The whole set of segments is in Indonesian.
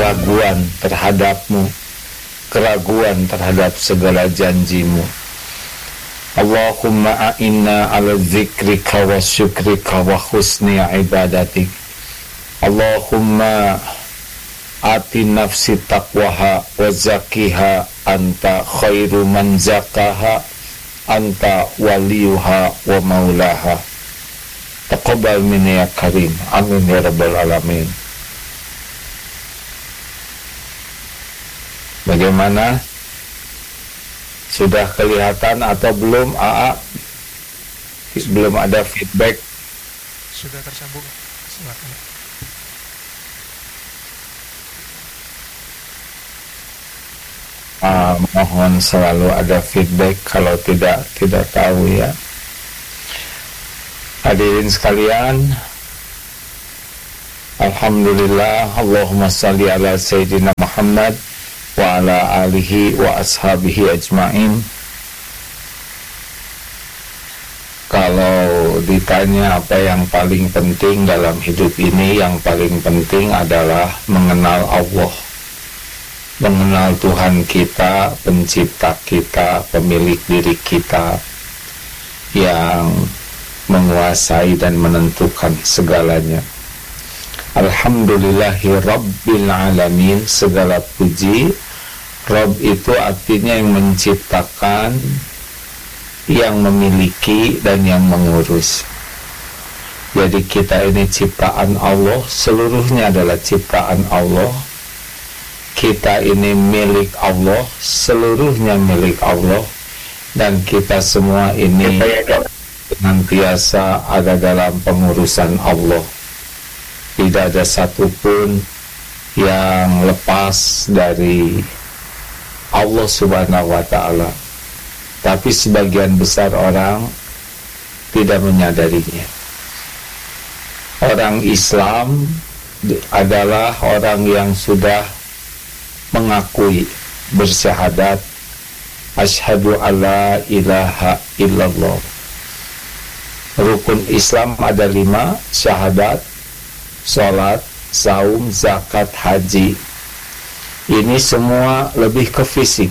keraguan terhadap-Mu, keraguan terhadap segala janji-Mu. Allahumma a'inna ala dzikrika wa syukrika wa husni ibadatik. Allahumma ati nafsi taqwaha wa zakiha anta khairu man zakaha anta waliyuha wa maulaha. Taqabbal minni ya karim. Amin ya rabbal alamin. Bagaimana? Sudah kelihatan atau belum, AA? Belum ada feedback? Sudah tersambung. Silakan. Mohon selalu ada feedback, kalau tidak tahu ya. Hadirin sekalian, alhamdulillah, Allahumma salli ala Sayyidina Muhammad wa ala alihi wa ashabihi ajma'in. Kalau ditanya apa yang paling penting dalam hidup ini, yang paling penting adalah mengenal Allah, mengenal Tuhan kita, pencipta kita, pemilik diri kita, yang menguasai dan menentukan segalanya. Alhamdulillahi Rabbil Alamin. Segala puji, Rabb itu artinya yang menciptakan, yang memiliki, dan yang mengurus. Jadi kita ini ciptaan Allah, seluruhnya adalah ciptaan Allah. Kita ini milik Allah, seluruhnya milik Allah. Dan kita semua ini senantiasa ada dalam pengurusan Allah. Tidak ada satupun yang lepas dari Allah Subhanahu wa ta'ala. Tapi sebagian besar orang tidak menyadarinya. Orang Islam adalah orang yang sudah mengakui, bersyahadat asyhadu alla ilaha illallah. Rukun Islam ada 5, syahadat, sholat, saum, zakat, haji. Ini semua lebih ke fisik.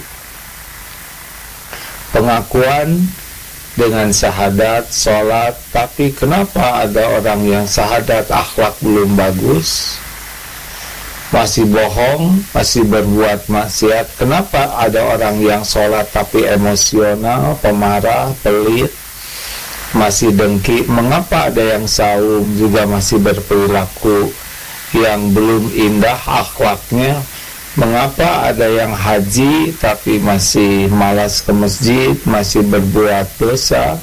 Pengakuan dengan syahadat, sholat, tapi kenapa ada orang yang syahadat akhlak belum bagus, masih bohong, masih berbuat maksiat? Kenapa ada orang yang sholat tapi emosional, pemarah, pelit, masih dengki? Mengapa ada yang saum juga masih berperilaku yang belum indah akhlaknya? Mengapa ada yang haji tapi masih malas ke masjid, masih berbuat dosa?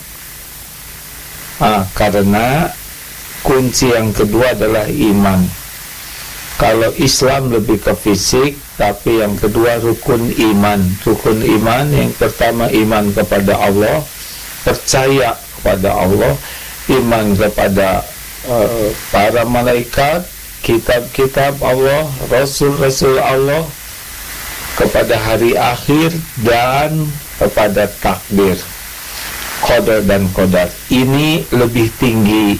Karena kunci yang kedua adalah iman. Kalau Islam lebih ke fisik, tapi yang kedua rukun iman. Rukun iman yang pertama iman kepada Allah, percaya kepada Allah, iman kepada para malaikat, kitab-kitab Allah, rasul-rasul Allah, kepada hari akhir, dan kepada takdir, qadar dan qadar. Ini lebih tinggi.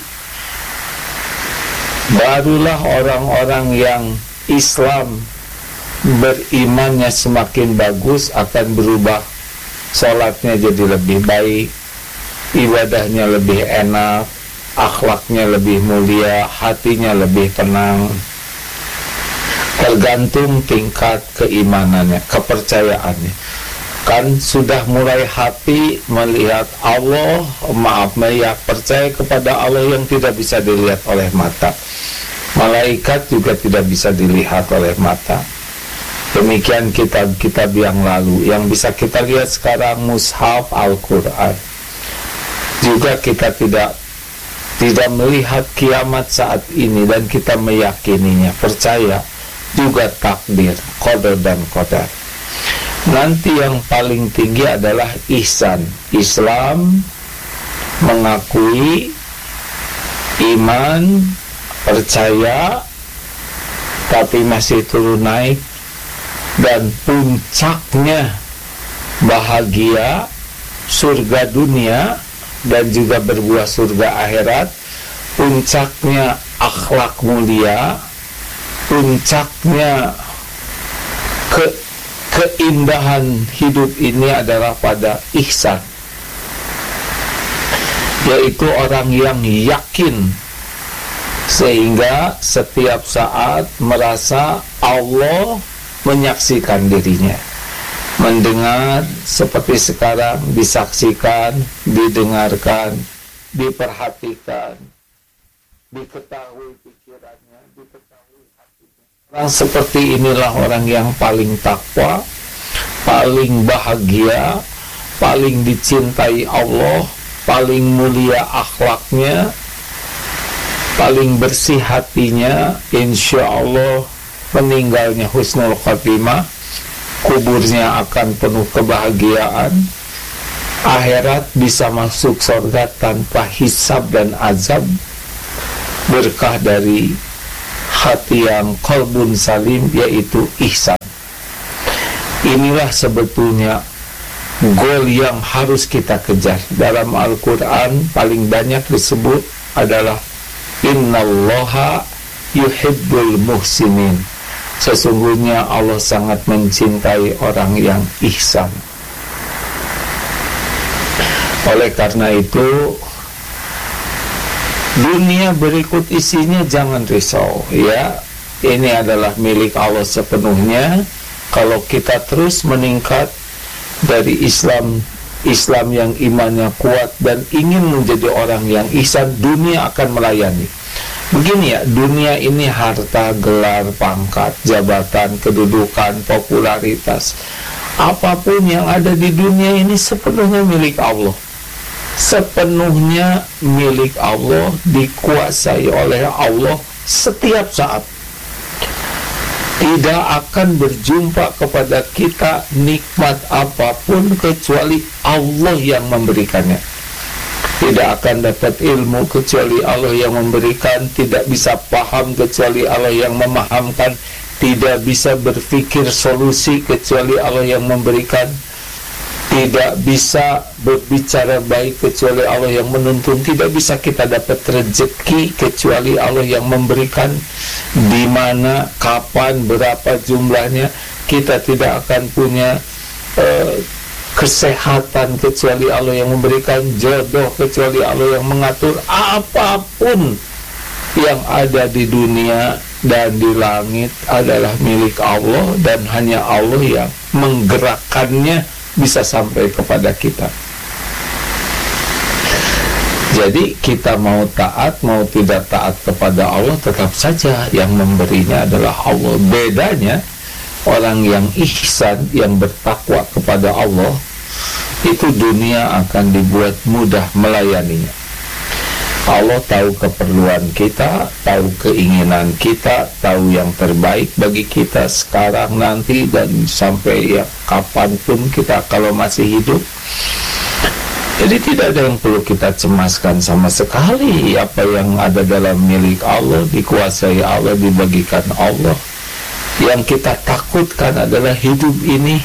Barulah orang-orang yang Islam berimannya semakin bagus akan berubah. Salatnya jadi lebih baik, ibadahnya lebih enak, akhlaknya lebih mulia, hatinya lebih tenang. Tergantung tingkat keimanannya, kepercayaannya. Kan sudah mulai hati melihat Allah, melihat, percaya kepada Allah yang tidak bisa dilihat oleh mata. Malaikat juga tidak bisa dilihat oleh mata. Demikian kitab-kitab yang lalu. Yang bisa kita lihat sekarang mushaf Al-Quran. Juga kita tidak melihat kiamat saat ini, dan kita meyakininya, percaya. Juga takdir, qadar dan qadar. Nanti yang paling tinggi adalah ihsan. Islam mengakui, iman, percaya, tapi masih turun naik. Dan puncaknya bahagia, surga dunia, dan juga berbuah surga akhirat. Puncaknya akhlak mulia, puncaknya keindahan hidup ini adalah pada ihsan, yaitu orang yang yakin sehingga setiap saat merasa Allah menyaksikan dirinya, mendengar seperti sekarang, disaksikan, didengarkan, diperhatikan, diketahui pikirannya, diketahui hatinya. Orang seperti inilah orang yang paling takwa, paling bahagia, paling dicintai Allah, paling mulia akhlaknya, paling bersih hatinya. Insya Allah meninggalnya husnul khatimah, kuburnya akan penuh kebahagiaan, akhirat bisa masuk surga tanpa hisab dan azab, berkah dari hati yang qalbun salim, yaitu ihsan. Inilah sebetulnya goal yang harus kita kejar. Dalam Al-Quran paling banyak disebut adalah innallaha yuhibbul muhsinin. Sesungguhnya Allah sangat mencintai orang yang ihsan. Oleh karena itu, dunia berikut isinya jangan risau, ya. Ini adalah milik Allah sepenuhnya. Kalau kita terus meningkat dari Islam yang imannya kuat dan ingin menjadi orang yang ihsan, dunia akan melayani. Begini ya, dunia ini harta, gelar, pangkat, jabatan, kedudukan, popularitas, apapun yang ada di dunia ini sepenuhnya milik Allah. Sepenuhnya milik Allah, dikuasai oleh Allah setiap saat. Tidak akan berjumpa kepada kita nikmat apapun kecuali Allah yang memberikannya. Tidak akan dapat ilmu kecuali Allah yang memberikan. Tidak bisa paham kecuali Allah yang memahamkan. Tidak bisa berpikir solusi kecuali Allah yang memberikan. Tidak bisa berbicara baik kecuali Allah yang menuntun. Tidak bisa kita dapat rezeki kecuali Allah yang memberikan. Di mana, kapan, berapa jumlahnya. Kita tidak akan punya kesehatan kecuali Allah yang memberikan, jodoh kecuali Allah yang mengatur. Apapun yang ada di dunia dan di langit adalah milik Allah, dan hanya Allah yang menggerakkannya bisa sampai kepada kita. Jadi kita mau taat, mau tidak taat kepada Allah, tetap saja yang memberinya adalah Allah. Bedanya, orang yang ihsan, yang bertakwa kepada Allah, itu dunia akan dibuat mudah melayaninya. Allah tahu keperluan kita, tahu keinginan kita, tahu yang terbaik bagi kita sekarang, nanti, dan sampai ya kapanpun kita kalau masih hidup. Jadi tidak ada yang perlu kita cemaskan sama sekali. Apa yang ada dalam milik Allah, dikuasai Allah, dibagikan Allah. Yang kita takutkan adalah hidup ini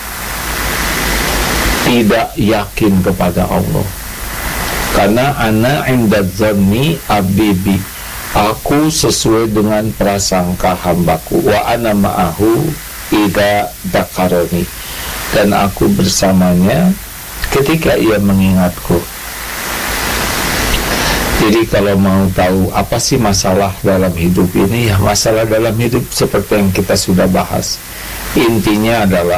tidak yakin kepada Allah. Karena ana inda dzanni abdi, aku sesuai dengan prasangka hambaku. Wa ana ma'ahu idza dzakaroni, dan aku bersamanya ketika ia mengingatku. Jadi kalau mau tahu apa sih masalah dalam hidup ini, ya masalah dalam hidup seperti yang kita sudah bahas, intinya adalah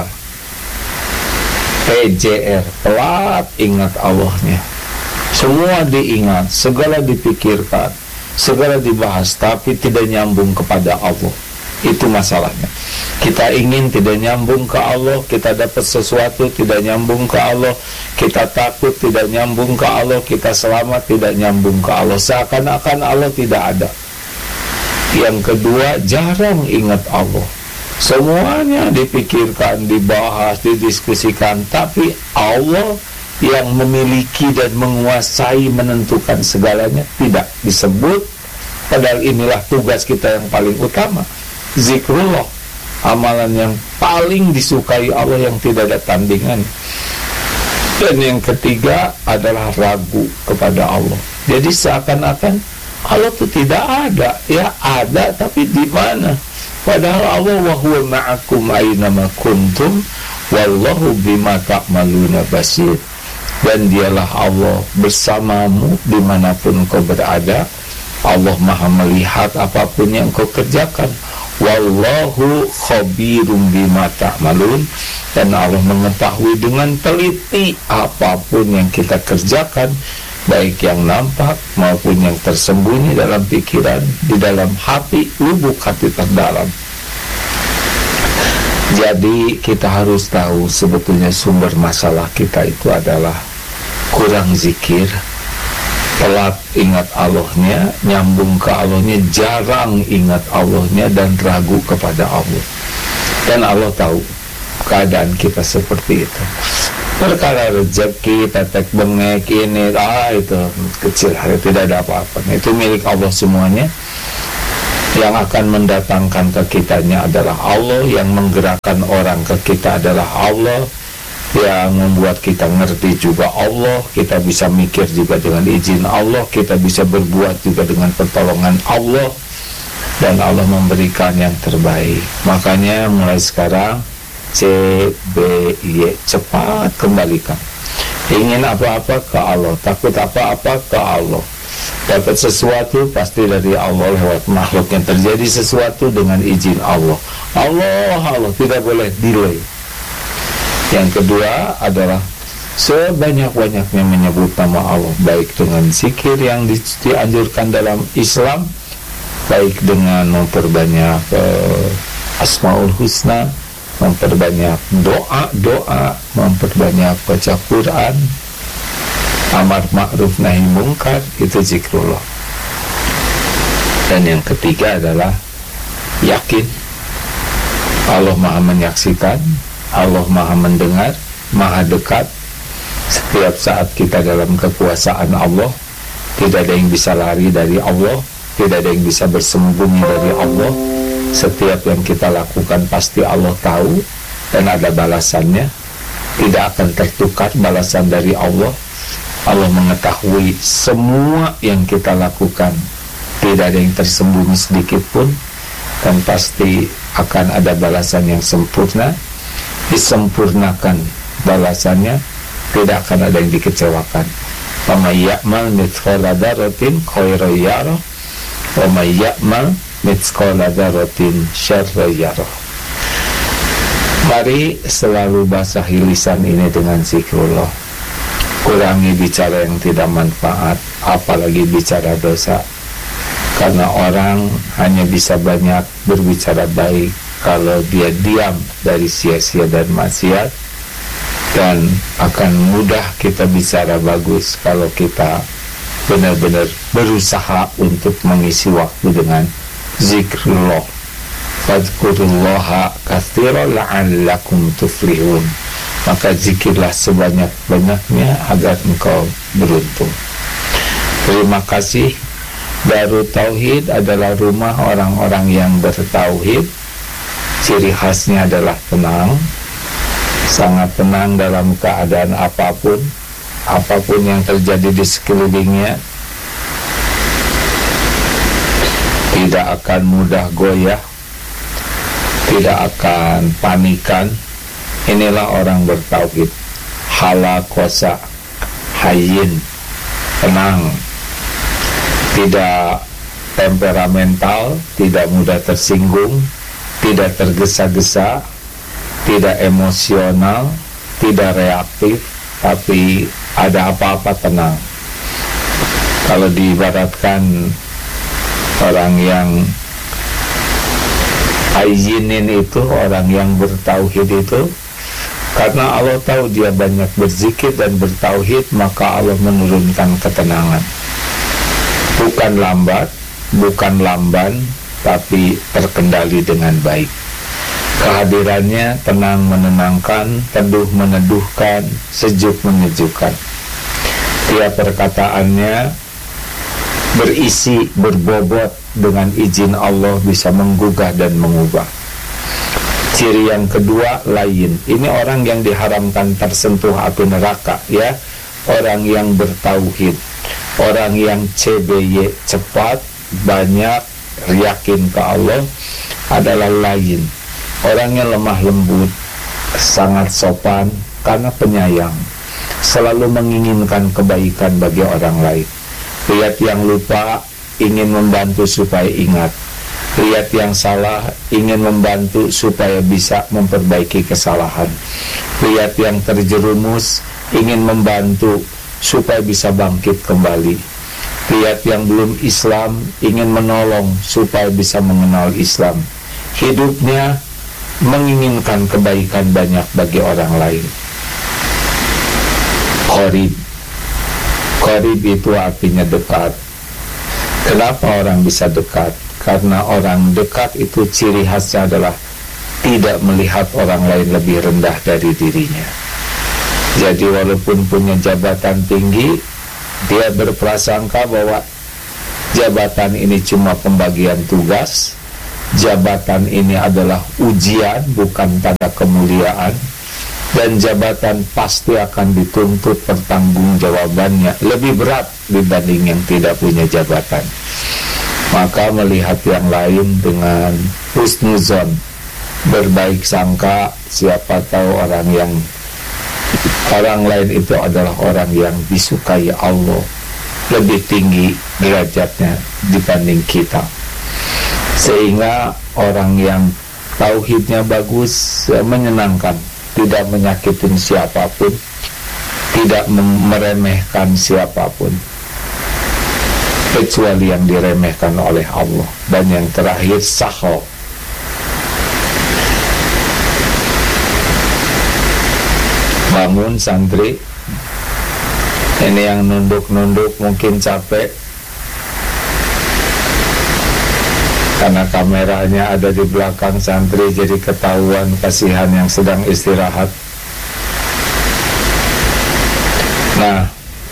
PJR, pelat ingat Allahnya. Semua diingat, segala dipikirkan, segala dibahas, tapi tidak nyambung kepada Allah. Itu masalahnya. Kita ingin tidak nyambung ke Allah, kita dapat sesuatu tidak nyambung ke Allah, kita takut tidak nyambung ke Allah, kita selamat tidak nyambung ke Allah, seakan-akan Allah tidak ada. Yang kedua, jarang ingat Allah. Semuanya dipikirkan, dibahas, didiskusikan, tapi Allah yang memiliki dan menguasai, menentukan segalanya tidak disebut. Padahal inilah tugas kita yang paling utama, zikrullah, amalan yang paling disukai Allah yang tidak ada tandingan. Dan yang ketiga adalah ragu kepada Allah. Jadi seakan-akan Allah itu tidak ada, ya ada tapi di mana? Padahal Allah wa huwa ma'akum aina ma kuntum wallahu bima ta'maluna basir. Dan dialah Allah bersamamu dimanapun kau berada. Allah maha melihat apapun yang kau kerjakan. Wallahu khabirum bima ta'malun. Dan Allah mengetahui dengan teliti apapun yang kita kerjakan, baik yang nampak maupun yang tersembunyi dalam pikiran, di dalam hati, lubuk hati terdalam. Jadi kita harus tahu sebetulnya sumber masalah kita itu adalah kurang zikir, telat ingat Allahnya, nyambung ke Allahnya, jarang ingat Allahnya, dan ragu kepada Allah. Dan Allah tahu keadaan kita seperti itu. Perkara rezeki, tetek bengek ini, itu kecil, tidak ada apa-apa. Itu milik Allah semuanya. Yang akan mendatangkan ke kitanya adalah Allah, yang menggerakkan orang ke kita adalah Allah, yang membuat kita ngerti juga Allah, kita bisa mikir juga dengan izin Allah, kita bisa berbuat juga dengan pertolongan Allah, dan Allah memberikan yang terbaik. Makanya mulai sekarang CBY, cepat kembalikan. Ingin apa-apa ke Allah, takut apa-apa ke Allah. Dapat sesuatu pasti dari Allah lewat makhluk, yang terjadi sesuatu dengan izin Allah. Allah tidak boleh delay. Yang kedua adalah sebanyak-banyaknya menyebut nama Allah, baik dengan zikir yang dianjurkan dalam Islam, baik dengan memperbanyak Asmaul Husna, memperbanyak doa-doa, memperbanyak baca Quran, amar ma'ruf nahi mungkar, itu zikrullah. Dan yang ketiga adalah yakin Allah maha menyaksikan, Allah maha mendengar, maha dekat. Setiap saat kita dalam kekuasaan Allah, tidak ada yang bisa lari dari Allah, tidak ada yang bisa bersembunyi dari Allah. Setiap yang kita lakukan pasti Allah tahu, dan ada balasannya. Tidak akan tertukar balasan dari Allah. Allah mengetahui semua yang kita lakukan, tidak ada yang tersembunyi sedikit pun, dan pasti akan ada balasan yang sempurna. Disempurnakan balasannya, tidak akan ada yang dikecewakan. Wa may ya'mal mithqala dzarratin khairan yarah wa may ya'mal mithqala dzarratin syarran yarah. Mari selalu basahi lisan ini dengan zikrullah. Kurangi bicara yang tidak manfaat, apalagi bicara dosa. Karena orang hanya bisa banyak berbicara baik kalau dia diam dari sia-sia dan maksiat, dan akan mudah kita bicara bagus kalau kita benar-benar berusaha untuk mengisi waktu dengan zikrullah. Fadhkurullaha katsiran la'allakum tuflihun. Maka zikirlah sebanyak-banyaknya agar engkau beruntung. Terima kasih. Darut Tauhid adalah rumah orang-orang yang bertauhid. Ciri khasnya adalah tenang, sangat tenang dalam keadaan apapun, apapun yang terjadi di sekelilingnya. Tidak akan mudah goyah, tidak akan panikan. Inilah orang bertauhid. Halakosa, hayyin, tenang, tidak temperamental, tidak mudah tersinggung, tidak tergesa-gesa, tidak emosional, tidak reaktif, tapi ada apa-apa tenang. Kalau diibaratkan orang yang hayyinin itu, orang yang bertauhid itu, karena Allah tahu dia banyak berzikir dan bertauhid, maka Allah menurunkan ketenangan. Bukan lambat, bukan lamban, tapi terkendali dengan baik. Kehadirannya tenang menenangkan, teduh meneduhkan, sejuk menyejukkan. Tiap perkataannya berisi, berbobot, dengan izin Allah bisa menggugah dan mengubah. Ciri yang kedua, lain. Ini orang yang diharamkan tersentuh api neraka, ya. Orang yang bertauhid, orang yang CBY, cepat, banyak, yakin ke Allah, adalah layin, orangnya lemah lembut, sangat sopan karena penyayang, selalu menginginkan kebaikan bagi orang lain. Lihat yang lupa, ingin membantu supaya ingat. Lihat yang salah, ingin membantu supaya bisa memperbaiki kesalahan. Lihat yang terjerumus, ingin membantu supaya bisa bangkit kembali. Lihat yang belum Islam, ingin menolong supaya bisa mengenal Islam. Hidupnya menginginkan kebaikan banyak bagi orang lain. Qarib. Qarib itu artinya dekat. Kenapa orang bisa dekat? Karena orang dekat itu ciri khasnya adalah tidak melihat orang lain lebih rendah dari dirinya. Jadi walaupun punya jabatan tinggi, dia berprasangka bahwa jabatan ini cuma pembagian tugas, jabatan ini adalah ujian, bukan tanda kemuliaan, dan jabatan pasti akan dituntut pertanggungjawabannya lebih berat dibanding yang tidak punya jabatan. Maka melihat yang lain dengan husnuzon, berbaik sangka, siapa tahu orang lain itu adalah orang yang disukai Allah, lebih tinggi derajatnya dibanding kita. Sehingga orang yang tauhidnya bagus, menyenangkan, tidak menyakitin siapapun, tidak meremehkan siapapun, kecuali yang diremehkan oleh Allah. Dan yang terakhir, sahol. Bangun santri, ini yang nunduk-nunduk mungkin capek karena kameranya ada di belakang santri, jadi ketahuan kasihan yang sedang istirahat. Nah,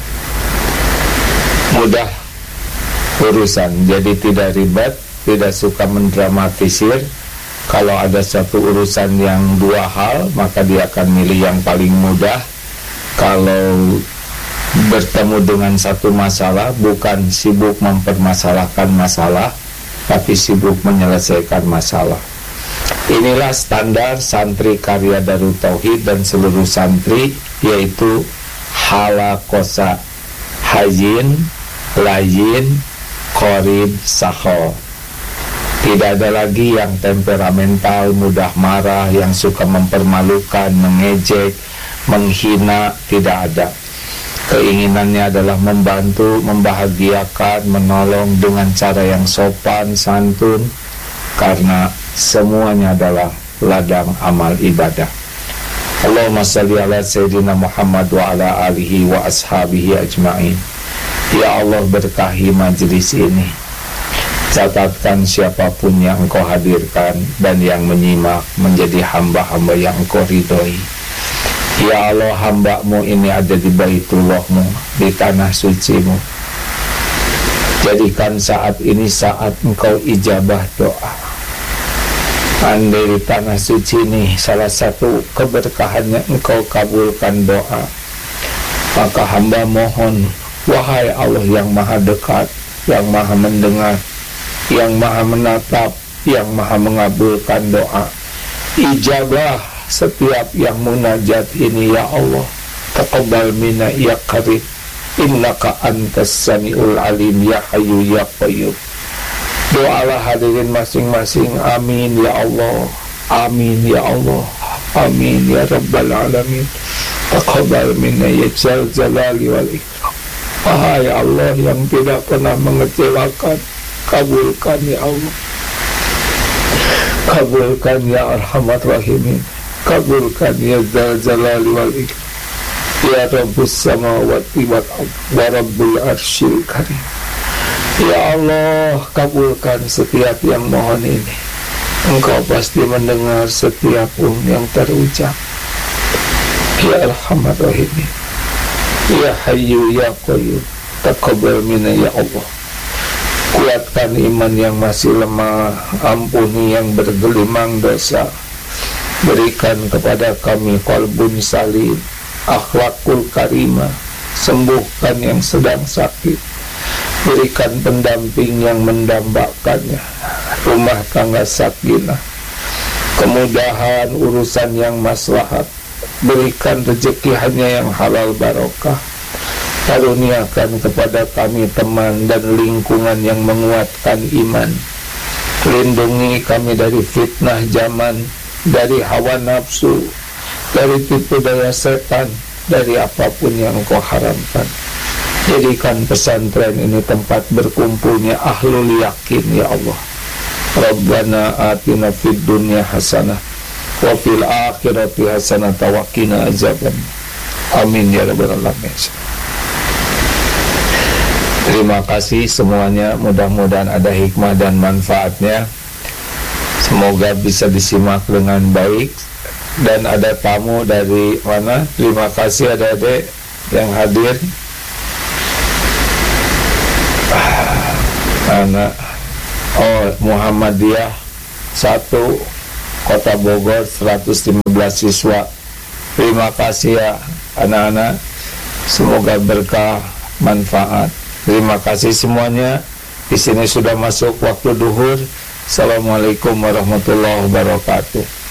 mudah urusan, jadi tidak ribet, tidak suka mendramatisir. Kalau ada satu urusan yang dua hal, maka dia akan milih yang paling mudah. Kalau bertemu dengan satu masalah, bukan sibuk mempermasalahkan masalah, tapi sibuk menyelesaikan masalah. Inilah standar santri karya Darut Tauhid dan seluruh santri, yaitu halakosa, hayin, layin, qarib, sahol. Tidak ada lagi yang temperamental, mudah marah, yang suka mempermalukan, mengejek, menghina, tidak ada. Keinginannya adalah membantu, membahagiakan, menolong dengan cara yang sopan, santun, karena semuanya adalah ladang amal ibadah. Allahumma salli ala Sayyidina Muhammad wa ala alihi wa ashabihi ajma'in. Ya Allah, berkahi majlis ini. Catatkan siapapun yang Engkau hadirkan dan yang menyimak menjadi hamba-hamba yang Engkau ridhoi. Ya Allah, hamba-Mu ini ada di Baitullah-Mu, di tanah suci-Mu. Jadikan saat ini saat Engkau ijabah doa. Andai di tanah suci ini salah satu keberkahannya Engkau kabulkan doa, maka hamba mohon, wahai Allah yang maha dekat, yang maha mendengar, yang maha menatap, yang maha mengabulkan doa, ijabah setiap yang munajat ini ya Allah. Taqabbal minna ya Karim, innaka antas samiul alim ya Hayyu ya Qayyum. Doalah hadirin masing-masing, amin ya Allah, amin ya Allah, amin ya Rabbal Alamin. Taqabbal minna ya Jal Jalali wal Ikram. Wahai Allah yang tidak pernah mengecewakan, kabulkan ya Allah, kabulkan ya Arhamar Rahimin, kabulkan ya Dzal Jalali wal Ikram, ya Rabbus Samawati wal Ardh wa Rabbul Arsyil Karim. Ya Allah, kabulkan setiap yang mohon ini. Engkau pasti mendengar setiap yang terucap. Ya Arhamar Rahimin, ya Hayyu ya Qayyum, taqabbal minna ya Allah. Kuatkan iman yang masih lemah, ampuni yang bergelimang dosa. Berikan kepada kami qalbun salim, akhlakul karimah. Sembuhkan yang sedang sakit. Berikan pendamping yang mendambakannya. rumah tangga sakinah, kemudahan urusan yang maslahat, berikan rezeki hanya yang halal barokah, karuniakan kepada kami teman dan lingkungan yang menguatkan iman, lindungi kami dari fitnah zaman, dari hawa nafsu, dari tipu daya setan, dari apapun yang Engkau haramkan. Jadikan pesantren ini tempat berkumpulnya ahlul yakin, ya Allah. Rabbana atina fid dunya hasanah wa fil akhirati hasanah wa qina azaban. Amin ya rabbal alamin. Terima kasih semuanya, mudah-mudahan ada hikmah dan manfaatnya. Semoga bisa disimak dengan baik. Dan ada tamu dari mana? Terima kasih adik-adik yang hadir. Anak Muhammadiyah 1 Kota Bogor 115 siswa. Terima kasih ya anak-anak. Semoga berkah manfaat. Terima kasih semuanya. Di sini sudah masuk waktu duhur. Assalamualaikum warahmatullahi wabarakatuh.